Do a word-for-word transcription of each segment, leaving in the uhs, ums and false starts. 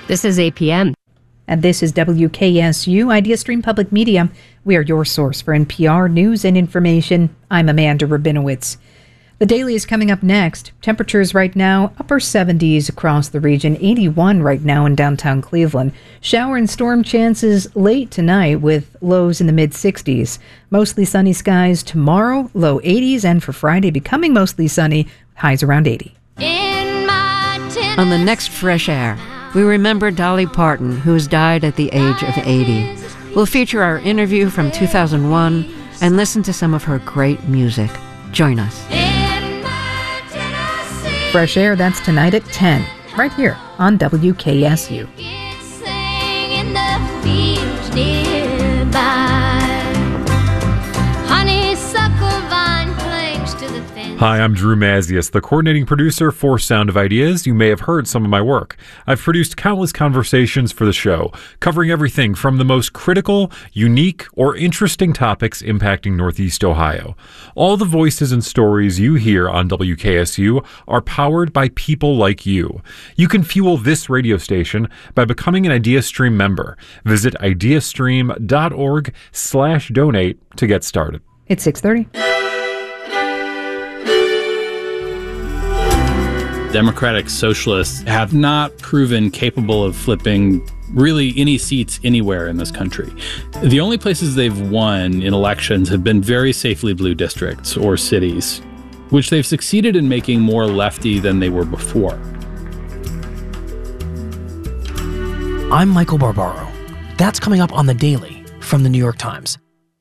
This is A P M. And this is W K S U, IdeaStream Public Media. We are your source for N P R news and information. I'm Amanda Rabinowitz. The Daily is coming up next. Temperatures right now, upper seventies across the region, eighty-one right now in downtown Cleveland. Shower and storm chances late tonight with lows in the mid-sixties. Mostly sunny skies tomorrow, low eighties, and for Friday, becoming mostly sunny, highs around eighty. On the next Fresh Air, we remember Dolly Parton, who has died at the age of eighty. We'll feature our interview from two thousand one and listen to some of her great music. Join us. Fresh Air, that's tonight at ten, right here on W K S U. Hi, I'm Drew Mazius, the coordinating producer for Sound of Ideas. You may have heard some of my work. I've produced countless conversations for the show, covering everything from the most critical, unique, or interesting topics impacting Northeast Ohio. All the voices and stories you hear on W K S U are powered by people like you. You can fuel this radio station by becoming an IdeaStream member. Visit ideastream.org slash donate to get started. It's six thirty. Democratic Socialists have not proven capable of flipping really any seats anywhere in this country. The only places they've won in elections have been very safely blue districts or cities, which they've succeeded in making more lefty than they were before. I'm Michael Barbaro. That's coming up on The Daily from The New York Times.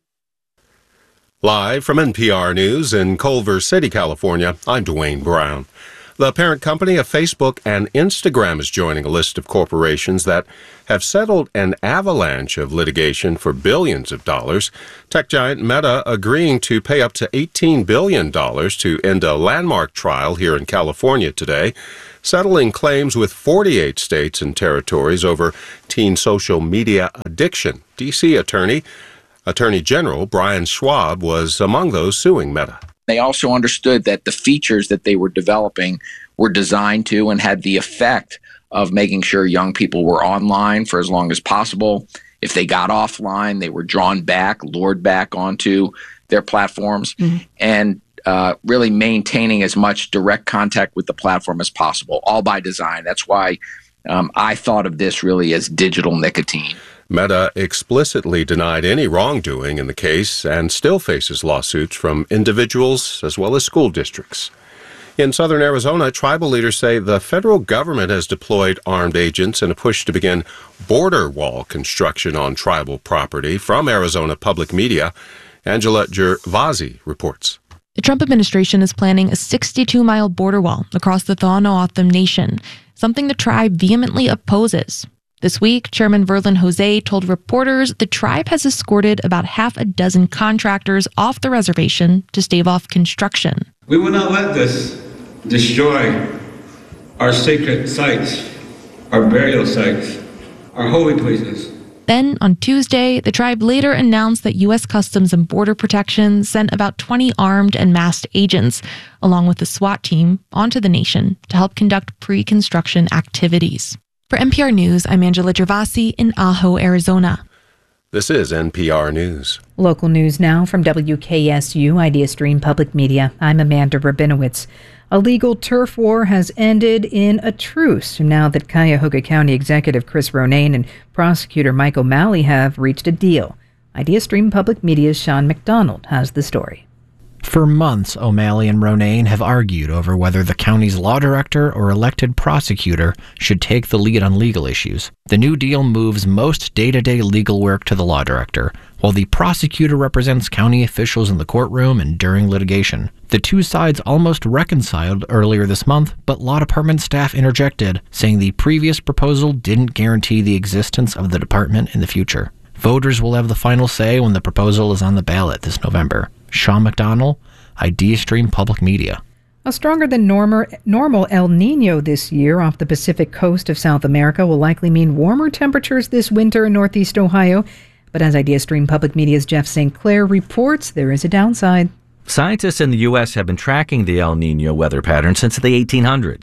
Live from N P R News in Culver City, California, I'm Dwayne Brown. The parent company of Facebook and Instagram is joining a list of corporations that have settled an avalanche of litigation for billions of dollars. Tech giant Meta agreeing to pay up to eighteen billion dollars to end a landmark trial here in California today, settling claims with forty-eight states and territories over teen social media addiction. D C attorney, Attorney General Brian Schwab was among those suing Meta. They also understood that the features that they were developing were designed to and had the effect of making sure young people were online for as long as possible. If they got offline, they were drawn back, lured back onto their platforms, mm-hmm. and uh, really maintaining as much direct contact with the platform as possible, all by design. That's why um, I thought of this really as digital nicotine. Meta explicitly denied any wrongdoing in the case and still faces lawsuits from individuals as well as school districts. In southern Arizona, tribal leaders say the federal government has deployed armed agents in a push to begin border wall construction on tribal property. From Arizona Public Media, Angela Gervasi reports. The Trump administration is planning a sixty-two mile border wall across the Tohono O'odham Nation, something the tribe vehemently opposes. This week, Chairman Verlin Jose told reporters the tribe has escorted about half a dozen contractors off the reservation to stave off construction. We will not let this destroy our sacred sites, our burial sites, our holy places. Then, on Tuesday, the tribe later announced that U S Customs and Border Protection sent about twenty armed and masked agents, along with the SWAT team, onto the nation to help conduct pre-construction activities. For N P R News, I'm Angela Gervasi in Ajo, Arizona. This is N P R News. Local news now from W K S U, IdeaStream Public Media. I'm Amanda Rabinowitz. A legal turf war has ended in a truce now that Cuyahoga County Executive Chris Ronayne and prosecutor Mike O'Malley have reached a deal. IdeaStream Public Media's Sean McDonald has the story. For months, O'Malley and Ronayne have argued over whether the county's law director or elected prosecutor should take the lead on legal issues. The new deal moves most day-to-day legal work to the law director, while the prosecutor represents county officials in the courtroom and during litigation. The two sides almost reconciled earlier this month, but law department staff interjected, saying the previous proposal didn't guarantee the existence of the department in the future. Voters will have the final say when the proposal is on the ballot this November. Sean McDonald, IdeaStream Public Media. A stronger than normal, normal El Nino this year off the Pacific coast of South America will likely mean warmer temperatures this winter in Northeast Ohio. But as IdeaStream Public Media's Jeff Saint Clair reports, there is a downside. Scientists in the U S have been tracking the El Nino weather pattern since the eighteen hundreds.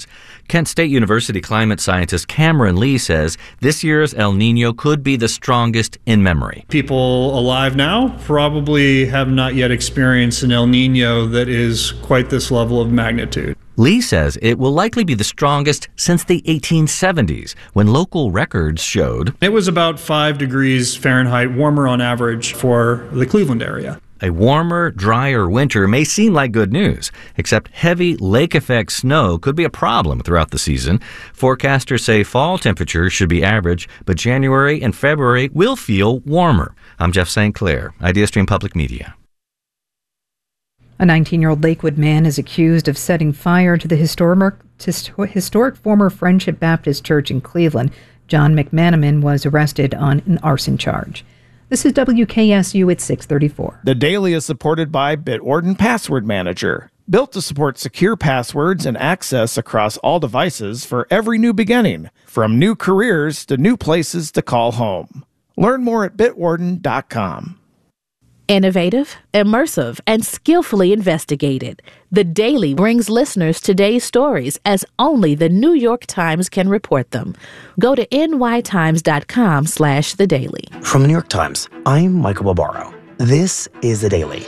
Kent State University climate scientist Cameron Lee says this year's El Nino could be the strongest in memory. People alive now probably have not yet experienced an El Nino that is quite this level of magnitude. Lee says it will likely be the strongest since the eighteen seventies, when local records showed it was about five degrees Fahrenheit warmer on average for the Cleveland area. A warmer, drier winter may seem like good news, except heavy lake effect snow could be a problem throughout the season. Forecasters say fall temperatures should be average, but January and February will feel warmer. I'm Jeff Saint Clair, IdeaStream Public Media. A nineteen-year-old Lakewood man is accused of setting fire to the historic, historic former Friendship Baptist Church in Cleveland. John McManaman was arrested on an arson charge. This is W K S U at six thirty-four. The Daily is supported by Bitwarden Password Manager, built to support secure passwords and access across all devices for every new beginning, from new careers to new places to call home. Learn more at bitwarden dot com. Innovative, immersive, and skillfully investigated. The Daily brings listeners today's stories as only the New York Times can report them. Go to N Y times dot com slash the daily. From the New York Times, I'm Michael Barbaro. This is The Daily.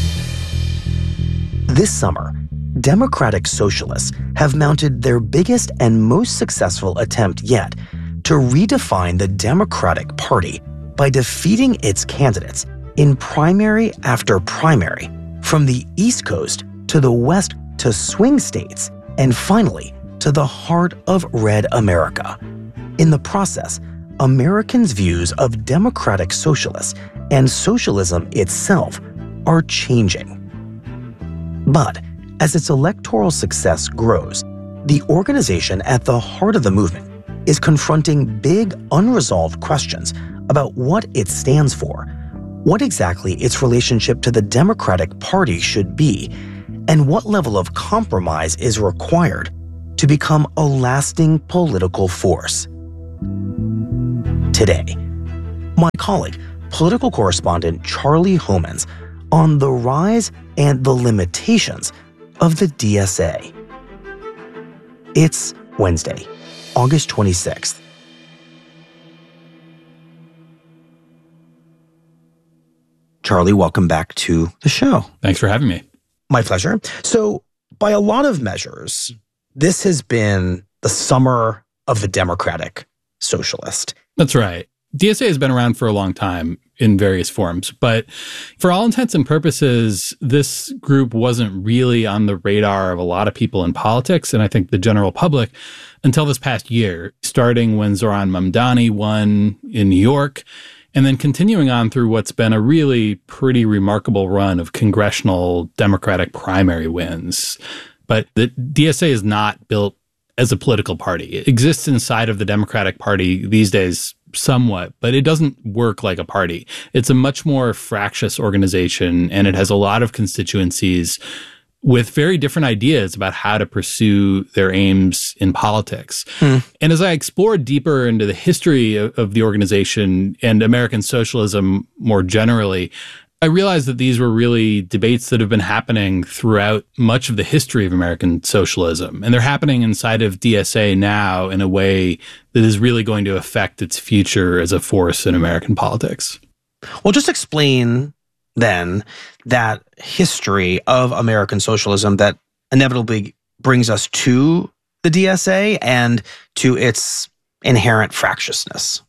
This summer, Democratic Socialists have mounted their biggest and most successful attempt yet to redefine the Democratic Party by defeating its candidates in primary after primary, from the East Coast to the West to swing states, and finally to the heart of red America. In the process, Americans' views of democratic socialists and socialism itself are changing. But as its electoral success grows, the organization at the heart of the movement is confronting big unresolved questions about what it stands for, what exactly its relationship to the Democratic Party should be, and what level of compromise is required to become a lasting political force. Today, my colleague, political correspondent Charlie Homans, on the rise and the limitations of the D S A. It's Wednesday, August twenty-sixth. Charlie, welcome back to the show. Thanks for having me. My pleasure. So, by a lot of measures, this has been the summer of the Democratic Socialist. That's right. D S A has been around for a long time in various forms, but for all intents and purposes, this group wasn't really on the radar of a lot of people in politics, and I think the general public, until this past year, starting when Zohran Mamdani won in New York, and then continuing on through what's been a really pretty remarkable run of congressional Democratic primary wins. But the D S A is not built as a political party. It exists inside of the Democratic Party these days somewhat, but it doesn't work like a party. It's a much more fractious organization, and it has a lot of constituencies with very different ideas about how to pursue their aims in politics. Hmm. And as I explored deeper into the history of, of the organization and American socialism more generally, I realized that these were really debates that have been happening throughout much of the history of American socialism. And they're happening inside of D S A now in a way that is really going to affect its future as a force in American politics. Well, just explain then that history of American socialism that inevitably brings us to the D S A and to its inherent fractiousness.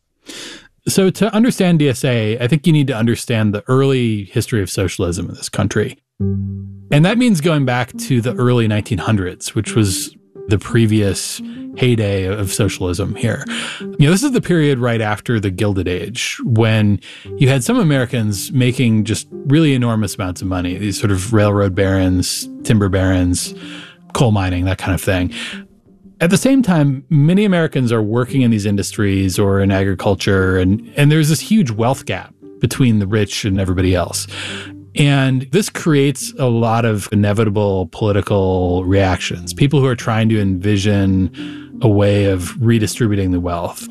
So to understand D S A, I think you need to understand the early history of socialism in this country. And that means going back to the early nineteen hundreds, which was the previous heyday of socialism here. You know, this is the period right after the Gilded Age, when you had some Americans making just really enormous amounts of money, these sort of railroad barons, timber barons, coal mining, that kind of thing. At the same time, many Americans are working in these industries or in agriculture, and, and there's this huge wealth gap between the rich and everybody else. And this creates a lot of inevitable political reactions, people who are trying to envision a way of redistributing the wealth.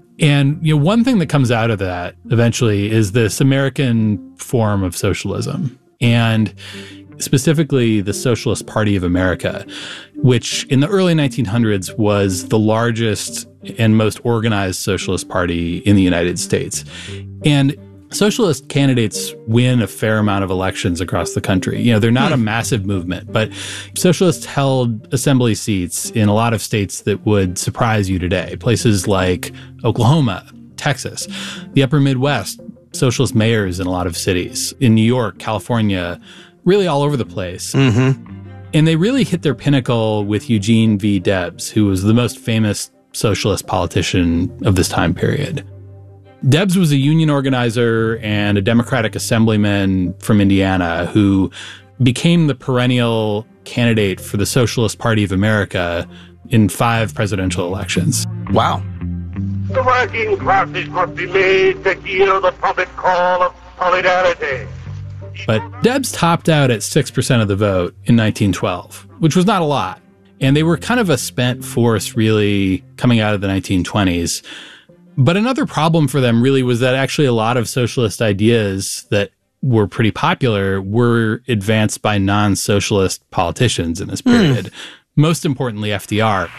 And you know, one thing that comes out of that eventually is this American form of socialism. And specifically the Socialist Party of America, which in the early nineteen hundreds was the largest and most organized socialist party in the United States. And socialist candidates win a fair amount of elections across the country. You know, they're not a massive movement, but socialists held assembly seats in a lot of states that would surprise you today. Places like Oklahoma, Texas, the upper Midwest, socialist mayors in a lot of cities, in New York, California, really all over the place. Mm-hmm. And they really hit their pinnacle with Eugene V. Debs, who was the most famous socialist politician of this time period. Debs was a union organizer and a Democratic assemblyman from Indiana who became the perennial candidate for the Socialist Party of America in five presidential elections. Wow. The working classes must be made to hear the public call of solidarity. But Debs topped out at six percent of the vote in nineteen twelve, which was not a lot. And they were kind of a spent force, really, coming out of the nineteen twenties. But another problem for them really was that actually a lot of socialist ideas that were pretty popular were advanced by non-socialist politicians in this period. Mm. Most importantly, F D R.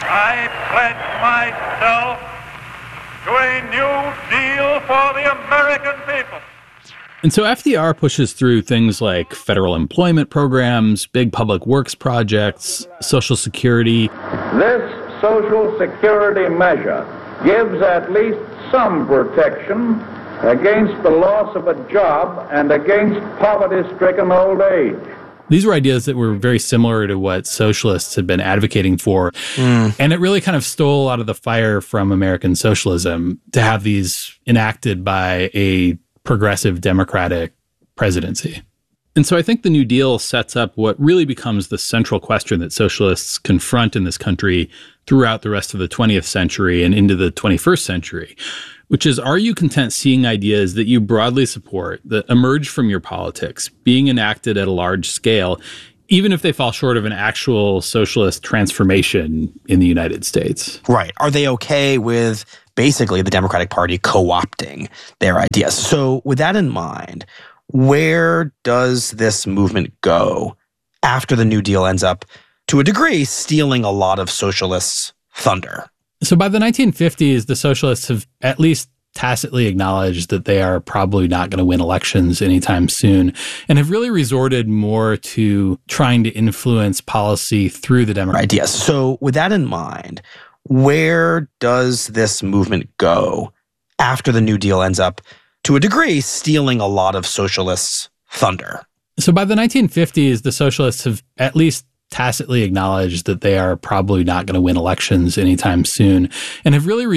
I pledge myself to a new deal for the American people. And so F D R pushes through things like federal employment programs, big public works projects, Social Security. This Social Security measure gives at least some protection against the loss of a job and against poverty-stricken old age. These were ideas that were very similar to what socialists had been advocating for. Mm. And it really kind of stole a lot of the fire from American socialism to have these enacted by a progressive Democratic presidency. And so I think the New Deal sets up what really becomes the central question that socialists confront in this country throughout the rest of the twentieth century and into the twenty-first century, which is, are you content seeing ideas that you broadly support, that emerge from your politics, being enacted at a large scale, even if they fall short of an actual socialist transformation in the United States? Right. Are they okay with basically the Democratic Party co-opting their ideas? So with that in mind, where does this movement go after the New Deal ends up, to a degree, stealing a lot of socialists' thunder? So by the nineteen fifties, the socialists have at least tacitly acknowledged that they are probably not going to win elections anytime soon, and have really resorted more to trying to influence policy through the Democratic ideas. So with that in mind, where does this movement go after the New Deal ends up, to a degree, stealing a lot of socialists' thunder? So by the nineteen fifties, the socialists have at least tacitly acknowledged that they are probably not going to win elections anytime soon, and have really